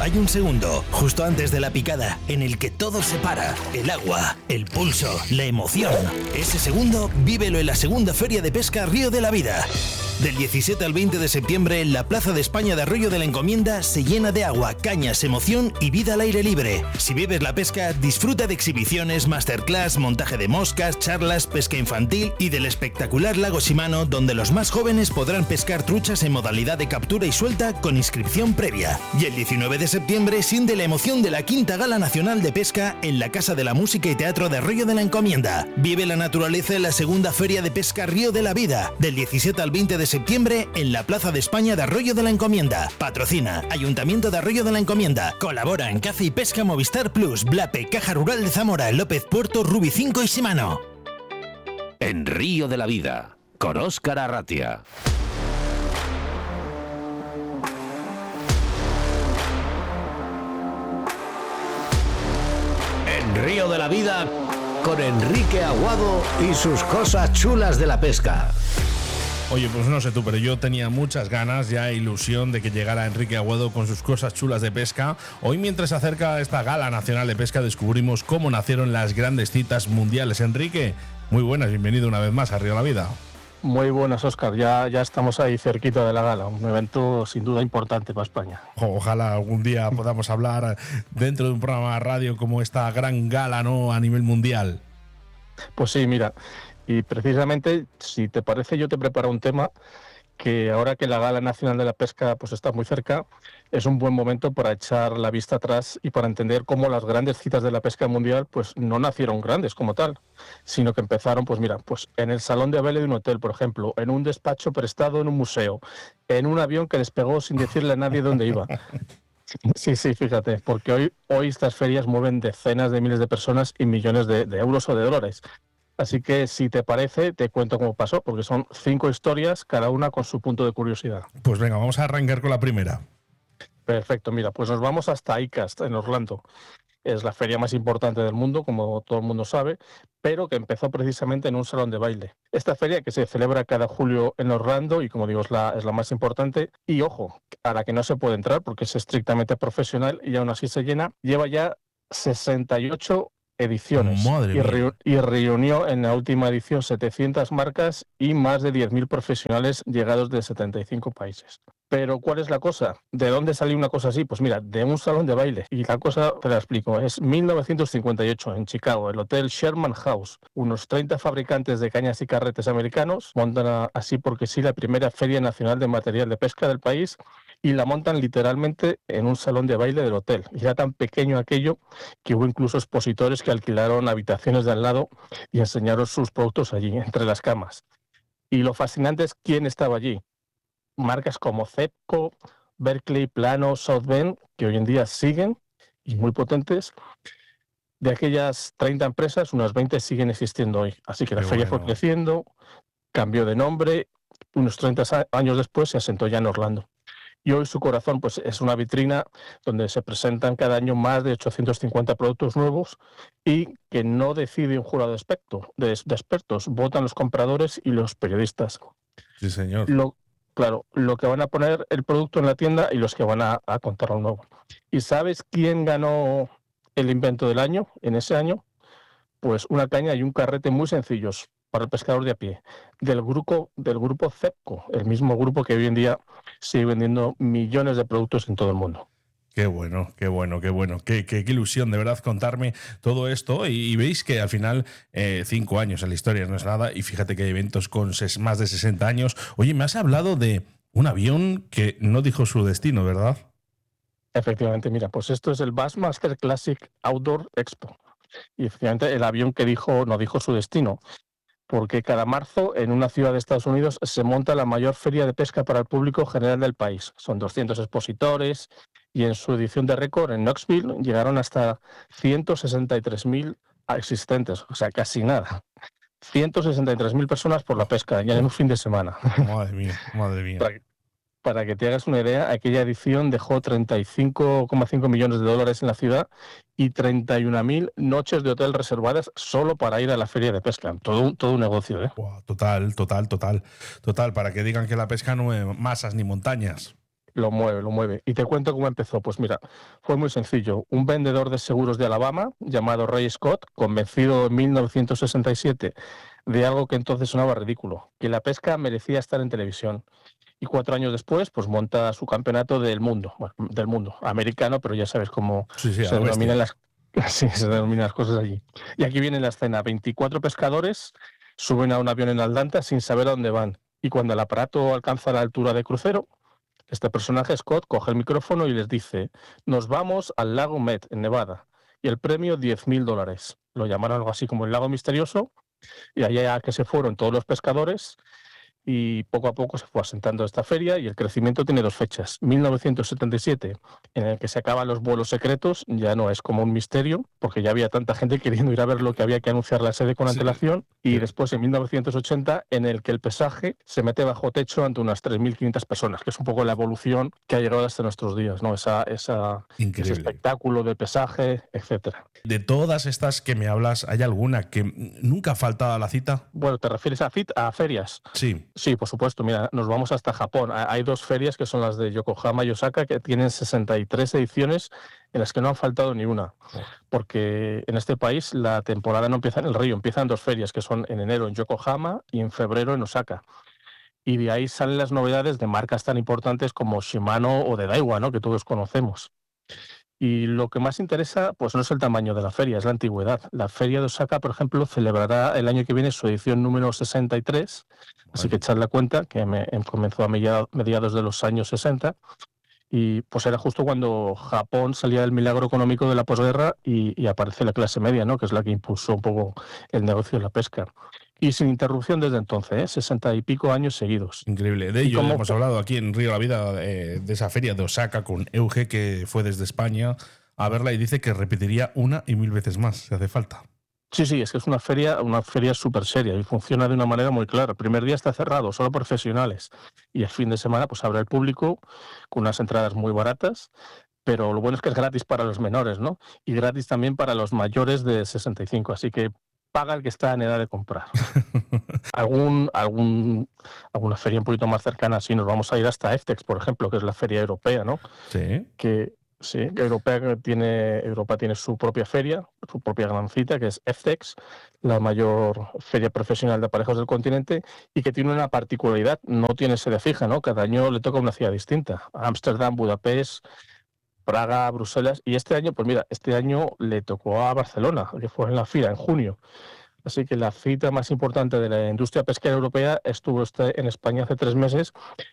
Hay un segundo, justo antes de la picada, en el que todo se para. El agua, el pulso, la emoción. Ese segundo, vívelo en la segunda Feria de Pesca Río de la Vida. Del 17 al 20 de septiembre, la Plaza de España de Arroyo de la Encomienda se llena de agua, cañas, emoción y vida al aire libre. Si vives la pesca, disfruta de exhibiciones, masterclass, montaje de moscas, charlas, pesca infantil y del espectacular lago Shimano, donde los más jóvenes podrán pescar truchas en modalidad de captura y suelta con inscripción previa. Y el 19 de septiembre siente la emoción de la quinta Gala Nacional de Pesca en la Casa de la Música y Teatro de Arroyo de la Encomienda. Vive la naturaleza en la segunda Feria de Pesca Río de la Vida, del 17 al 20 de septiembre en la Plaza de España de Arroyo de la Encomienda. Patrocina Ayuntamiento de Arroyo de la Encomienda. Colabora en Caza y Pesca Movistar Plus, Blape, Caja Rural de Zamora, López Puerto, Rubi 5 y Shimano. En Río de la Vida, con Óscar Arratia. En Río de la Vida, con Enrique Aguado y sus cosas chulas de la pesca. Oye, pues no sé tú, pero yo tenía muchas ganas, ya ilusión de que llegara Enrique Aguado con sus cosas chulas de pesca. Hoy, mientras se acerca esta Gala Nacional de Pesca, descubrimos cómo nacieron las grandes citas mundiales. Enrique, muy buenas, bienvenido una vez más a Río de la Vida. Muy buenas, Óscar. Ya estamos ahí cerquita de la gala, un evento sin duda importante para España. Ojalá algún día podamos hablar dentro de un programa de radio como esta gran gala, ¿no?, a nivel mundial. Pues sí, mira, y precisamente, si te parece, yo te preparo un tema que ahora que la Gala Nacional de la Pesca pues está muy cerca, es un buen momento para echar la vista atrás y para entender cómo las grandes citas de la pesca mundial pues no nacieron grandes como tal, sino que empezaron, pues mira, pues en el salón de baile de un hotel, por ejemplo, en un despacho prestado en un museo, en un avión que despegó sin decirle a nadie dónde iba. Sí, fíjate, porque hoy estas ferias mueven decenas de miles de personas y millones de euros o de dólares. Así que, si te parece, te cuento cómo pasó, porque son 5 historias, cada una con su punto de curiosidad. Pues venga, vamos a arrancar con la primera. Perfecto, mira, pues nos vamos hasta ICAST, en Orlando. Es la feria más importante del mundo, como todo el mundo sabe, pero que empezó precisamente en un salón de baile. Esta feria, que se celebra cada julio en Orlando, y como digo, es la más importante, y ojo, a la que no se puede entrar porque es estrictamente profesional y aún así se llena, lleva ya 68 ediciones y reunió en la última edición 700 marcas y más de 10.000 profesionales llegados de 75 países. Pero ¿cuál es la cosa? ¿De dónde salió una cosa así? Pues mira, de un salón de baile. Y la cosa, te la explico, es 1958 en Chicago, el Hotel Sherman House. Unos 30 fabricantes de cañas y carretes americanos montan así porque sí la primera Feria Nacional de Material de Pesca del país y la montan literalmente en un salón de baile del hotel. Y era tan pequeño aquello que hubo incluso expositores que alquilaron habitaciones de al lado y enseñaron sus productos allí, entre las camas. Y lo fascinante es quién estaba allí. Marcas como Cepco, Berkeley, Plano, South Bend, que hoy en día siguen y muy potentes. De aquellas 30 empresas, unas 20 siguen existiendo hoy. Así que la feria fue creciendo, cambió de nombre, unos 30 años después se asentó ya en Orlando. Y hoy su corazón pues, es una vitrina donde se presentan cada año más de 850 productos nuevos y que no decide un jurado de expertos, votan los compradores y los periodistas. Sí, señor. Claro, lo que van a poner el producto en la tienda y los que van a contar lo nuevo. ¿Y sabes quién ganó el invento del año en ese año? Pues una caña y un carrete muy sencillos para el pescador de a pie, del grupo Cepco, el mismo grupo que hoy en día sigue vendiendo millones de productos en todo el mundo. Qué bueno. Qué ilusión, de verdad, contarme todo esto. Y veis que al final 5 años en la historia no es nada. Y fíjate que hay eventos con más de 60 años. Oye, me has hablado de un avión que no dijo su destino, ¿verdad? Efectivamente, mira, pues esto es el Bassmaster Classic Outdoor Expo. Y efectivamente el avión que no dijo su destino. Porque cada marzo en una ciudad de Estados Unidos se monta la mayor feria de pesca para el público general del país. Son 200 expositores y en su edición de récord en Knoxville llegaron hasta 163.000 asistentes, o sea, casi nada. 163.000 personas por la pesca, ya en un fin de semana. Madre mía. Para que te hagas una idea, aquella edición dejó 35,5 millones de dólares en la ciudad y 31.000 noches de hotel reservadas solo para ir a la feria de pesca. Todo un negocio, ¿eh? Wow, total. Para que digan que la pesca no es masas ni montañas. Lo mueve, lo mueve. Y te cuento cómo empezó. Pues mira, fue muy sencillo. Un vendedor de seguros de Alabama, llamado Ray Scott, convencido en 1967 de algo que entonces sonaba ridículo, que la pesca merecía estar en televisión. Y 4 años después, pues monta su campeonato del mundo, americano, pero ya sabes cómo Sí, sí, a se lo bestia. denominan así se denominan las cosas allí. Y aquí viene la escena. 24 pescadores suben a un avión en Atlanta sin saber a dónde van. Y cuando el aparato alcanza la altura de crucero, este personaje, Scott, coge el micrófono y les dice: nos vamos al lago Met, en Nevada, y el premio $10,000. Lo llamaron algo así como el lago misterioso, y allá que se fueron todos los pescadores, y poco a poco se fue asentando esta feria, y el crecimiento tiene 2 fechas. 1977, en el que se acaban los vuelos secretos, ya no es como un misterio, porque ya había tanta gente queriendo ir a ver lo que había que anunciar la sede con Sí, antelación, y sí. después en 1980, en el que el pesaje se mete bajo techo ante unas 3.500 personas, que es un poco la evolución que ha llegado hasta nuestros días, ¿no? Ese Increíble. espectáculo de pesaje, etcétera. De todas estas que me hablas, ¿hay alguna que nunca ha faltado a la cita? Bueno, ¿te refieres a ferias? Sí. Sí, por supuesto. Mira, nos vamos hasta Japón. Hay 2 ferias que son las de Yokohama y Osaka, que tienen 63 ediciones en las que no han faltado ni una. Porque en este país la temporada no empieza en el río, empiezan 2 ferias, que son en enero en Yokohama y en febrero en Osaka. Y de ahí salen las novedades de marcas tan importantes como Shimano o de Daiwa, ¿no? Que todos conocemos. Y lo que más interesa, pues no es el tamaño de la feria, es la antigüedad. La feria de Osaka, por ejemplo, celebrará el año que viene su edición número 63, así que echad la cuenta, que comenzó a mediados de los años 60, y pues era justo cuando Japón salía del milagro económico de la posguerra y aparece la clase media, ¿no? Que es la que impulsó un poco el negocio de la pesca. Y sin interrupción desde entonces, 60 y pico años seguidos. Increíble. De Y ello como hemos hablado aquí en Río la Vida, de esa feria de Osaka con Euge, que fue desde España a verla y dice que repetiría 1 y 1000 veces más, si hace falta. Sí, es que es una feria súper seria y funciona de una manera muy clara. El primer día está cerrado, solo profesionales, y el fin de semana pues abre al público con unas entradas muy baratas, pero lo bueno es que es gratis para los menores, ¿no? Y gratis también para los mayores de 65, así que paga el que está en edad de comprar. Alguna feria un poquito más cercana, sí, nos vamos a ir hasta EFTEX, por ejemplo, que es la feria europea, ¿no? Sí. Que Europa tiene su propia feria, su propia gran cita, que es EFTEX, la mayor feria profesional de aparejos del continente, y que tiene una particularidad: no tiene sede fija, ¿no? Cada año le toca una ciudad distinta: Ámsterdam, Budapest, Praga, Bruselas, y este año, pues mira, este año le tocó a Barcelona, que fue en la fila en junio. Así que la cita más importante de la industria pesquera europea estuvo en España hace 3 meses.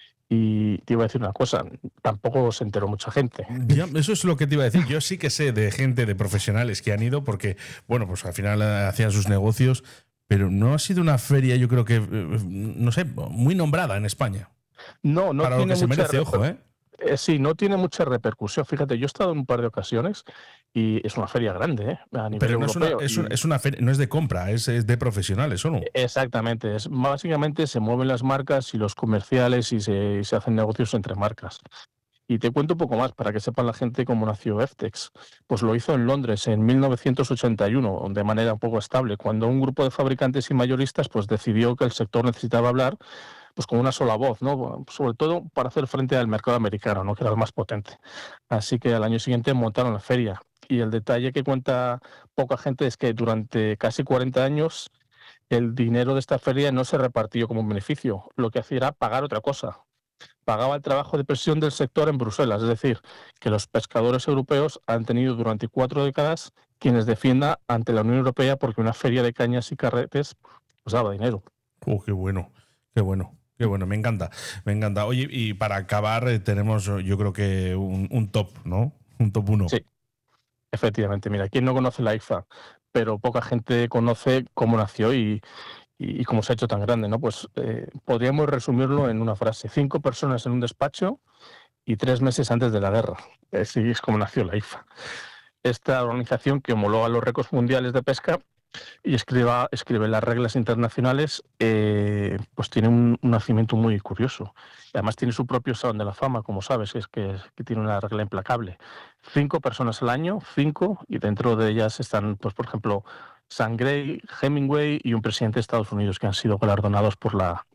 Y te iba a decir una cosa, tampoco se enteró mucha gente. Ya, eso es lo que te iba a decir. Yo sí que sé de gente, de profesionales que han ido porque, bueno, pues al final hacían sus negocios, pero no ha sido una feria, yo creo que, no sé, muy nombrada en España. No Para lo tiene que se mucha merece, ojo, ¿eh? Sí, no tiene mucha repercusión. Fíjate, yo he estado en un par de ocasiones y es una feria grande, a nivel Pero no es una, europeo. es una feria, no es de compra, es de profesionales solo. Exactamente, básicamente se mueven las marcas y los comerciales y se hacen negocios entre marcas. Y te cuento un poco más para que sepan la gente cómo nació EFTEX. Pues lo hizo en Londres en 1981, de manera un poco estable, cuando un grupo de fabricantes y mayoristas pues decidió que el sector necesitaba hablar pues con una sola voz, ¿no? Bueno, sobre todo para hacer frente al mercado americano, ¿no? Que era el más potente. Así que al año siguiente montaron la feria. Y el detalle que cuenta poca gente es que durante casi 40 años el dinero de esta feria no se repartió como un beneficio. Lo que hacía era pagar otra cosa: pagaba el trabajo de presión del sector en Bruselas. Es decir, que los pescadores europeos han tenido durante 4 décadas quienes defiendan ante la Unión Europea, porque una feria de cañas y carretes pues daba dinero. Qué bueno, qué bueno. Qué bueno, me encanta, me encanta. Oye, y para acabar tenemos, yo creo que un top, ¿no? Un top 1. Sí, efectivamente. Mira, ¿quién no conoce la IFA? Pero poca gente conoce cómo nació y cómo se ha hecho tan grande, ¿no? Pues podríamos resumirlo en una frase: 5 personas en un despacho y 3 meses antes de la guerra. Así es como nació la IFA. Esta organización que homologa los récords mundiales de pesca y escribe las reglas internacionales, pues tiene un nacimiento muy curioso. Además tiene su propio salón de la fama, como sabes, que tiene una regla implacable: 5 personas al año, 5, y dentro de ellas están, pues por ejemplo, Sam Gray, Hemingway y un presidente de Estados Unidos, que han sido galardonados por la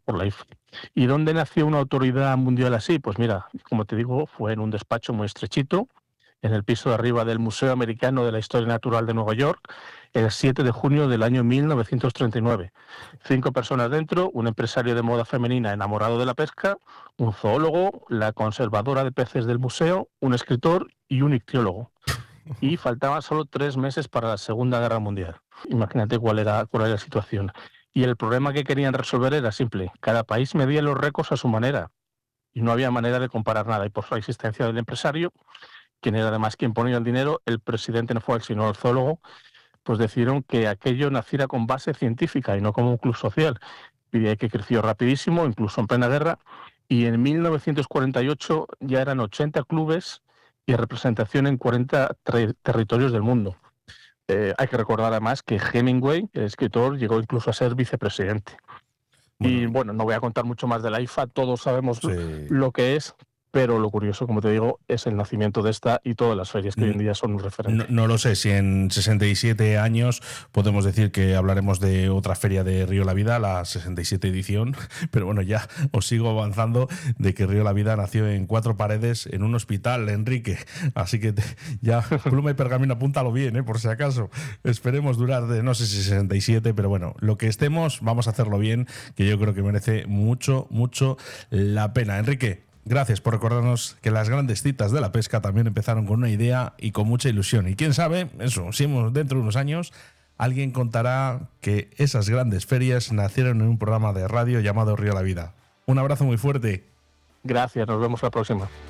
por la IFA. ¿Y dónde nació una autoridad mundial así? Pues mira, como te digo, fue en un despacho muy estrechito, en el piso de arriba del Museo Americano de la Historia Natural de Nueva York, el 7 de junio del año 1939. 5 personas dentro, un empresario de moda femenina enamorado de la pesca, un zoólogo, la conservadora de peces del museo, un escritor y un ictiólogo. Y faltaban solo 3 meses para la Segunda Guerra Mundial. Imagínate cuál era la situación. Y el problema que querían resolver era simple. Cada país medía los récords a su manera y no había manera de comparar nada. Y por la existencia del empresario, quien era además quien ponía el dinero, el presidente no fue él, sino el zoólogo, pues decidieron que aquello naciera con base científica y no como un club social. Y de ahí que creció rapidísimo, incluso en plena guerra, y en 1948 ya eran 80 clubes y representación en 40 territorios del mundo. Hay que recordar además que Hemingway, el escritor, llegó incluso a ser vicepresidente. Y bueno, no voy a contar mucho más de la IFA, todos sabemos lo que es, pero lo curioso, como te digo, es el nacimiento de esta y todas las ferias que hoy en día son un referente. No lo sé si en 67 años podemos decir que hablaremos de otra feria de Río La Vida, la 67 edición, pero bueno, ya os sigo avanzando de que Río La Vida nació en 4 paredes en un hospital, Enrique, así que ya pluma y pergamino, apúntalo bien, por si acaso. Esperemos durar de no sé si 67, pero bueno, lo que estemos, vamos a hacerlo bien, que yo creo que merece mucho, mucho la pena. Enrique, gracias por recordarnos que las grandes citas de la pesca también empezaron con una idea y con mucha ilusión. Y quién sabe, eso, si dentro de unos años alguien contará que esas grandes ferias nacieron en un programa de radio llamado Río La Vida. Un abrazo muy fuerte. Gracias, nos vemos la próxima.